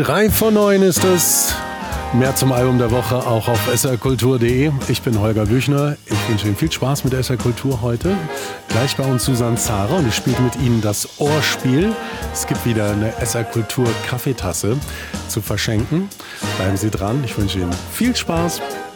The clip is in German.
3 vor 9 ist es. Mehr zum Album der Woche auch auf srkultur.de. Ich bin Holger Büchner. Ich wünsche Ihnen viel Spaß mit SR Kultur heute. Gleich bei uns Susanne Zara und ich spiele mit Ihnen das Ohrspiel. Es gibt wieder eine SR Kultur Kaffeetasse zu verschenken. Bleiben Sie dran. Ich wünsche Ihnen viel Spaß.